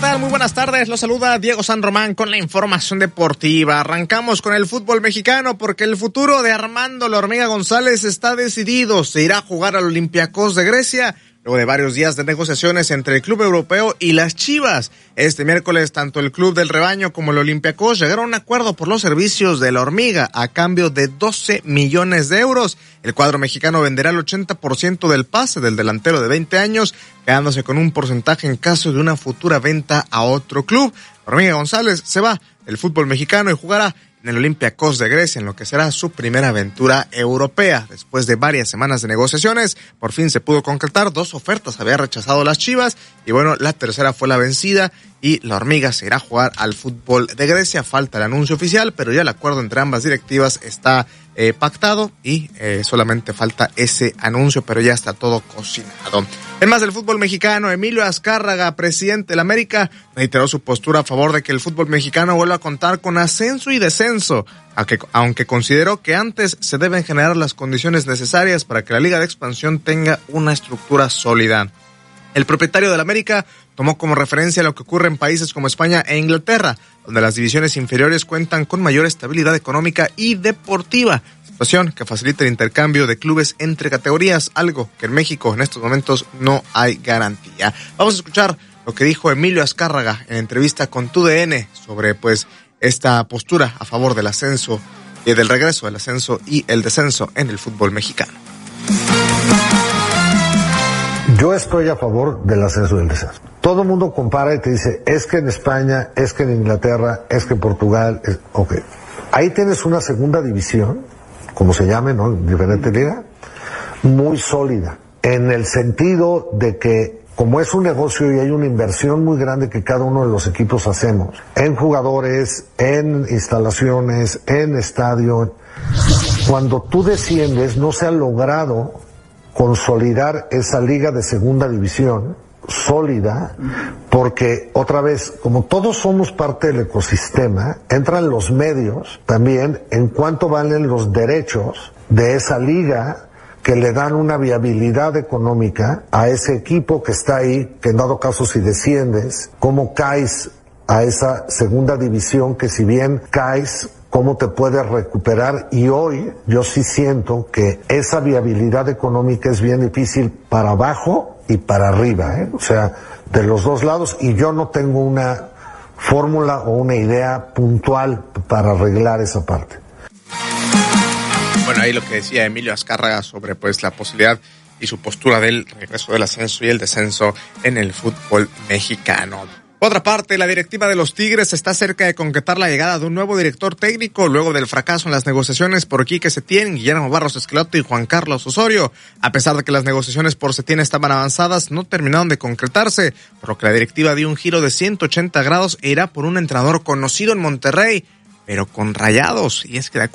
tal? Muy buenas tardes. Los saluda Diego San Román con la información deportiva. Arrancamos con el fútbol mexicano porque el futuro de Armando La Hormiga González está decidido. Se irá a jugar al Olympiacos de Grecia luego de varios días de negociaciones entre el club europeo y las Chivas. Este miércoles, tanto el club del Rebaño como el Olympiacos llegaron a un acuerdo por los servicios de La Hormiga a cambio de 12 millones de euros. El cuadro mexicano venderá el 80% del pase del delantero de 20 años, quedándose con un porcentaje en caso de una futura venta a otro club. La Hormiga González se va del fútbol mexicano y jugará en el Olympiacos de Grecia, en lo que será su primera aventura europea. Después de varias semanas de negociaciones, por fin se pudo concretar. 2 ofertas había rechazado las Chivas y bueno, la tercera fue la vencida y La Hormiga se irá a jugar al fútbol de Grecia. Falta el anuncio oficial, pero ya el acuerdo entre ambas directivas está pactado y solamente falta ese anuncio, pero ya está todo cocinado. En más del fútbol mexicano, Emilio Azcárraga, presidente del América, reiteró su postura a favor de que el fútbol mexicano vuelva a contar con ascenso y descenso, aunque consideró que antes se deben generar las condiciones necesarias para que la Liga de Expansión tenga una estructura sólida. El propietario del América tomó como referencia lo que ocurre en países como España e Inglaterra, donde las divisiones inferiores cuentan con mayor estabilidad económica y deportiva, situación que facilita el intercambio de clubes entre categorías, algo que en México en estos momentos no hay garantía. Vamos a escuchar lo que dijo Emilio Azcárraga en entrevista con TUDN sobre esta postura a favor del ascenso y del regreso del ascenso y el descenso en el fútbol mexicano. Yo estoy a favor del ascenso y del descenso. Todo el mundo compara y te dice, es que en España, es que en Inglaterra, es que en Portugal, ok. Ahí tienes una segunda división, como se llame, ¿no? En diferentes ligas, muy sólida, en el sentido de que como es un negocio y hay una inversión muy grande que cada uno de los equipos hacemos, en jugadores, en instalaciones, en estadio, cuando tú desciendes no se ha logrado consolidar esa liga de segunda división sólida, porque otra vez, como todos somos parte del ecosistema, entran los medios también en cuánto valen los derechos de esa liga que le dan una viabilidad económica a ese equipo que está ahí, que en dado caso si desciendes, cómo caes a esa segunda división, que si bien caes, cómo te puedes recuperar. Y hoy yo sí siento que esa viabilidad económica es bien difícil para abajo y para arriba, o sea, de los dos lados, y yo no tengo una fórmula o una idea puntual para arreglar esa parte. Bueno, ahí lo que decía Emilio Azcárraga sobre la posibilidad y su postura del regreso del ascenso y el descenso en el fútbol mexicano. Por otra parte, la directiva de los Tigres está cerca de concretar la llegada de un nuevo director técnico luego del fracaso en las negociaciones por Quique Setién, Guillermo Barros Esqueloto y Juan Carlos Osorio. A pesar de que las negociaciones por Setién estaban avanzadas, no terminaron de concretarse, por lo que la directiva dio un giro de 180 grados e irá por un entrenador conocido en Monterrey, pero con Rayados. Y es que de